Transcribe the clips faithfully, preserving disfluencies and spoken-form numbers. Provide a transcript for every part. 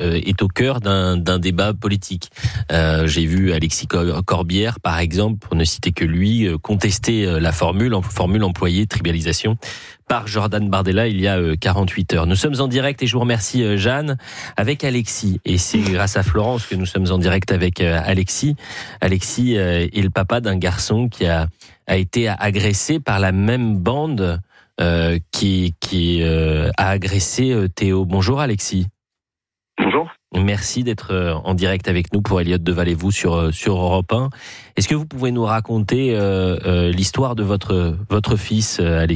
euh, est au cœur d'un, d'un débat politique. Euh, j'ai vu Alexis Corbière, par exemple, pour ne citer que lui, contester la formule, formule employée, tribalisation, par Jordan Bardella il y a quarante-huit heures. Nous sommes en direct et je vous remercie Jeanne, avec Alexis. Et c'est grâce à Florence que nous sommes en direct avec Alexis. Alexis est le papa d'un garçon qui a, a été agressé par la même bande euh, qui, qui euh, a agressé Théo. Bonjour Alexis. Bonjour. Merci d'être en direct avec nous pour Elliott Deval-et-Vous sur, sur Europe un. Est-ce que vous pouvez nous raconter euh, euh, l'histoire de votre, votre fils, Alexis ?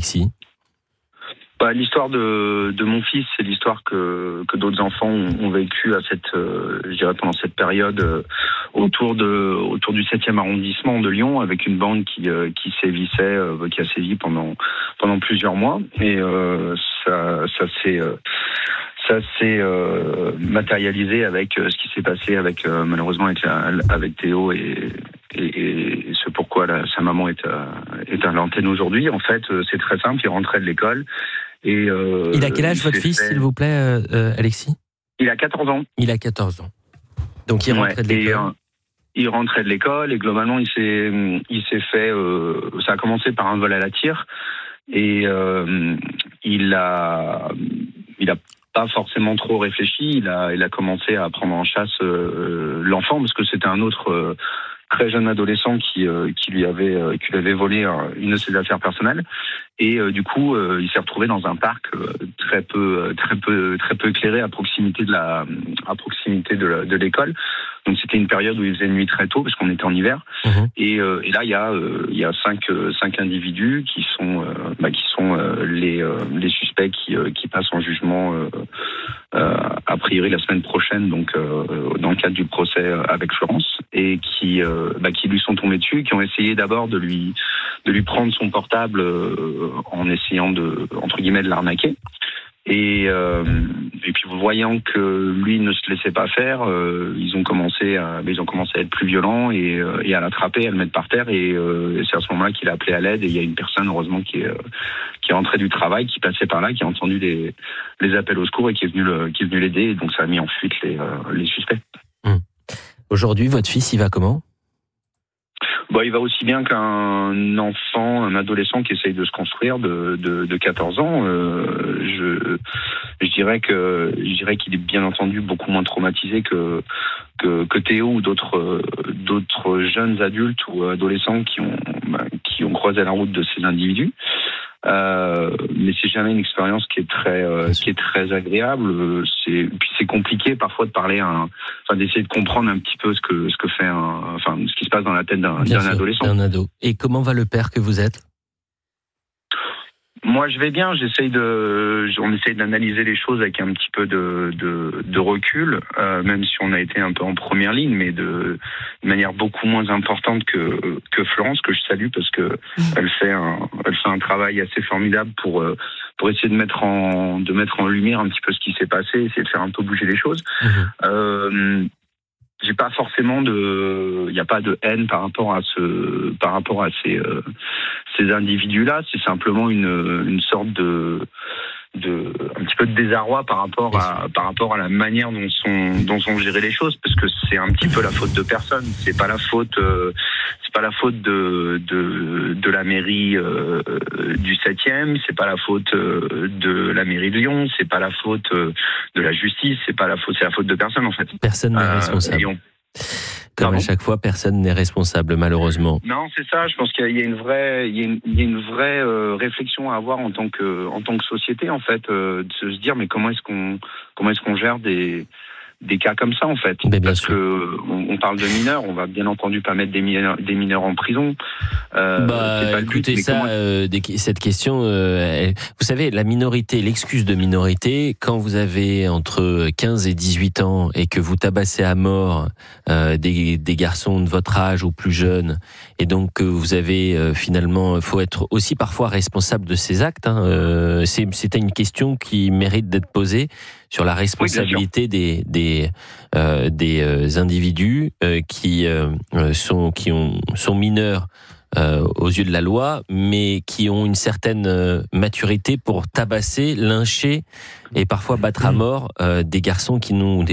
Bah, l'histoire de, de mon fils, c'est l'histoire que, que d'autres enfants ont, ont vécu à cette, euh, je dirais pendant cette période euh, autour de autour du septième arrondissement de Lyon, avec une bande qui euh, qui sévissait, euh, qui a sévi pendant pendant plusieurs mois, et euh, ça ça s'est euh, ça s'est euh, matérialisé avec euh, ce qui s'est passé avec euh, malheureusement avec, la, avec Théo et, et, et ce pourquoi la, sa maman est à, est à l'antenne aujourd'hui. En fait, euh, c'est très simple. Il rentrait de l'école. Et euh, il a quel âge votre fils, fait... s'il vous plaît, euh, euh, Alexis ? Il a quatorze ans. Il a quatorze ans. Donc il rentrait ouais, de l'école. Et, euh, il rentrait de l'école et globalement il s'est il s'est fait. Euh, ça a commencé par un vol à la tire et euh, il a il a pas forcément trop réfléchi. Il a il a commencé à prendre en chasse euh, l'enfant parce que c'était un autre. Euh, très jeune adolescent qui euh, qui lui avait euh, qui lui avait volé euh, une de ses affaires personnelles et euh, du coup euh, il s'est retrouvé dans un parc euh, très peu euh, très peu très peu éclairé à proximité de la à proximité de, la, de l'école. Donc c'était une période où il faisait nuit très tôt parce qu'on était en hiver. Mmh. Et, euh, et là il y a euh, il y a cinq euh, cinq individus qui sont euh, bah, qui sont euh, les euh, les suspects qui euh, qui passent en jugement euh, euh, a priori la semaine prochaine, donc euh, dans le cadre du procès avec Florence, et qui euh, bah, qui lui sont tombés dessus, qui ont essayé d'abord de lui de lui prendre son portable euh, en essayant de entre guillemets de l'arnaquer. Et, euh, et puis voyant que lui ne se laissait pas faire, euh, ils ont commencé à ils ont commencé à être plus violents et, euh, et à l'attraper, à le mettre par terre. Et, euh, et c'est à ce moment-là qu'il a appelé à l'aide. Et il y a une personne, heureusement, qui est qui est rentrée du travail, qui passait par là, qui a entendu les les appels au secours et qui est venu le, qui est venu l'aider. Et donc ça a mis en fuite les euh, les suspects. Mmh. Aujourd'hui, votre fils, il va comment ? Bon, il va aussi bien qu'un enfant, un adolescent qui essaye de se construire de, de, de quatorze ans. Euh, je, je dirais que, je dirais qu'il est bien entendu beaucoup moins traumatisé que, que, que Théo ou d'autres, d'autres jeunes adultes ou adolescents qui ont, qui ont croisé la route de ces individus. Euh, mais c'est jamais une expérience qui est très euh, qui est très agréable. C'est puis c'est compliqué parfois de parler à un, enfin d'essayer de comprendre un petit peu ce que ce que fait un, enfin ce qui se passe dans la tête d'un, d'un sûr, adolescent. D'un ado. Et comment va le père que vous êtes ? Moi, je vais bien. J'essaye de, on essaye d'analyser les choses avec un petit peu de de, de recul, euh, même si on a été un peu en première ligne, mais de, de manière beaucoup moins importante que que Florence, que je salue parce que mmh. elle fait un, elle fait un travail assez formidable pour pour essayer de mettre en de mettre en lumière un petit peu ce qui s'est passé, essayer de faire un peu bouger les choses. Mmh. Euh, J'ai pas forcément de, il n'y a pas de haine par rapport à ce, par rapport à ces, euh, ces individus-là. C'est simplement une, une sorte de, de, un petit peu de désarroi par rapport à, par rapport à la manière dont sont, dont sont gérées les choses, parce que c'est un petit peu la faute de personne. C'est pas la faute, euh, c'est pas la faute de, de, de la mairie euh, du septième. C'est pas la faute euh, de la mairie de Lyon. C'est pas la faute euh, de la justice. C'est pas la faute, c'est la faute de personne en fait. Personne n'est euh, responsable. On... Comme Pardon à chaque fois, personne n'est responsable, malheureusement. Non, c'est ça. Je pense qu'il y a une vraie, il y a une, il y a une vraie euh, réflexion à avoir en tant que, en tant que société, en fait, euh, de se dire, mais comment est-ce qu'on, comment est-ce qu'on gère des, des cas comme ça, en fait. Mais bien Parce sûr. que on, on parle de mineurs, on va bien entendu pas mettre des mineurs, des mineurs en prison. Euh, bah, c'est pas écoutez le but, ça, comment... euh, cette question, euh, elle, vous savez, la minorité, l'excuse de minorité, quand vous avez entre quinze et dix-huit ans et que vous tabassez à mort euh, des, des garçons de votre âge ou plus jeunes, et donc que vous avez euh, finalement, faut être aussi parfois responsable de ces actes. Hein, euh, c'est, c'est une question qui mérite d'être posée sur la responsabilité oui, des des euh, des euh, individus euh, qui euh, sont qui ont sont mineurs euh, aux yeux de la loi, mais qui ont une certaine euh, maturité pour tabasser, lyncher et parfois battre à mort euh, des garçons qui n'ont des